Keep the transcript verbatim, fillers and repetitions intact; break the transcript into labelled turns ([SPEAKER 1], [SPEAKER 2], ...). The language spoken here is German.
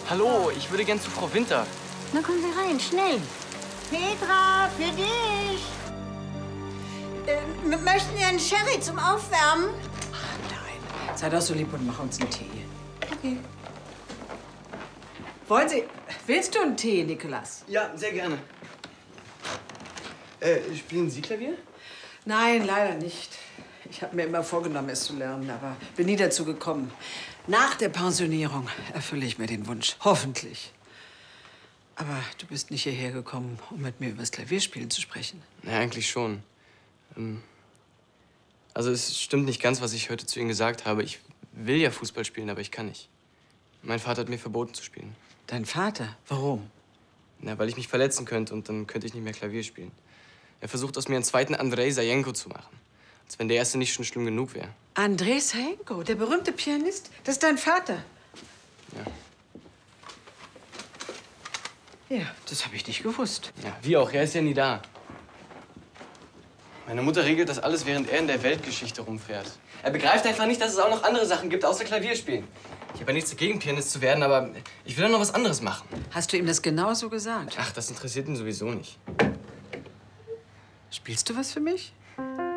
[SPEAKER 1] Hallo, ich würde gern zu Frau Winter.
[SPEAKER 2] Na, kommen Sie rein, schnell.
[SPEAKER 3] Petra, für dich. Äh, möchten Sie einen Sherry zum Aufwärmen?
[SPEAKER 4] Ach, nein. Sei doch so lieb und mach uns einen Tee.
[SPEAKER 3] Okay.
[SPEAKER 4] Wollen Sie... Willst du einen Tee, Nikolas?
[SPEAKER 1] Ja, sehr gerne. Äh, spielen Sie Klavier?
[SPEAKER 4] Nein, leider nicht. Ich habe mir immer vorgenommen, es zu lernen, aber bin nie dazu gekommen. Nach der Pensionierung erfülle ich mir den Wunsch. Hoffentlich. Aber du bist nicht hierher gekommen, um mit mir über das Klavierspielen zu sprechen.
[SPEAKER 1] Ja, eigentlich schon. Ähm, also es stimmt nicht ganz, was ich heute zu Ihnen gesagt habe. Ich will ja Fußball spielen, aber ich kann nicht. Mein Vater hat mir verboten zu spielen.
[SPEAKER 4] Dein Vater? Warum?
[SPEAKER 1] Na, weil ich mich verletzen könnte und dann könnte ich nicht mehr Klavier spielen. Er versucht aus mir einen zweiten Andrei Sajenko zu machen. Als wenn der erste nicht schon schlimm genug wäre.
[SPEAKER 4] Andrei Sajenko, der berühmte Pianist? Das ist dein Vater?
[SPEAKER 1] Ja.
[SPEAKER 4] Ja, das habe ich nicht gewusst.
[SPEAKER 1] Ja, wie auch, er ist ja nie da. Meine Mutter regelt das alles, während er in der Weltgeschichte rumfährt. Er begreift einfach nicht, dass es auch noch andere Sachen gibt, außer Klavierspielen. Ich habe ja nichts dagegen, Pianist zu werden, aber ich will doch noch was anderes machen.
[SPEAKER 4] Hast du ihm das genauso gesagt?
[SPEAKER 1] Ach, das interessiert ihn sowieso nicht.
[SPEAKER 4] Spielst du was für mich?